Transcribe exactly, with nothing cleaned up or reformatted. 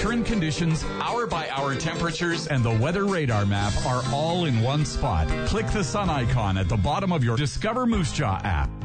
Current conditions, hour-by-hour temperatures, and the weather radar map are all in one spot. Click the sun icon at the bottom of your Discover Moose Jaw app.